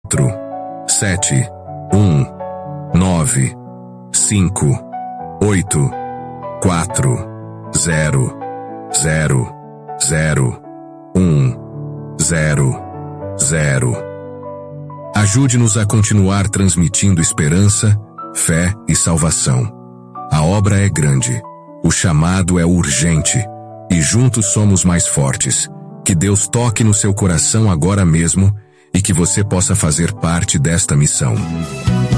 7, 1, 9, 5, 8, 4, 0, 0, 0, 1, 0, 0. Ajude-nos a continuar transmitindo esperança, fé e salvação. A obra é grande, o chamado é urgente, e juntos somos mais fortes. Que Deus toque no seu coração agora mesmo e que você possa fazer parte desta missão.